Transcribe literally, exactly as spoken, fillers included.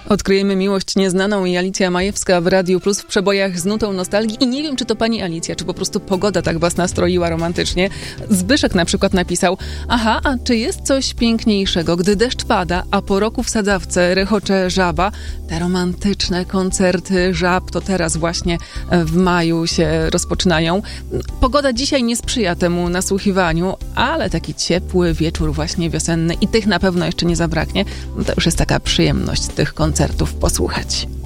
Odkryjemy miłość nieznaną i Alicja Majewska w Radiu Plus w przebojach z nutą nostalgii. I nie wiem, czy to pani Alicja, czy po prostu pogoda tak was nastroiła romantycznie. Zbyszek na przykład napisał: aha, a czy jest coś piękniejszego, gdy deszcz pada, a po roku w sadzawce rechocze żaba? Te romantyczne koncerty żab to teraz właśnie w maju się rozpoczynają. Pogoda dzisiaj nie sprzyja temu nasłuchiwaniu, ale taki ciepły wieczór właśnie wiosenny i tych na pewno jeszcze nie zabraknie. To już jest taka przyjemność tych koncertów posłuchać.